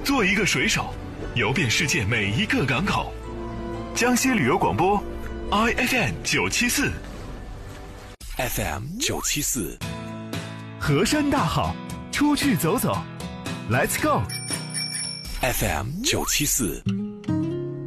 做一个水手，游遍世界每一个港口。江西旅游广播 ，IFM 974 FM 974， 河山大好，出去走走 ，Let's go。 FM 974。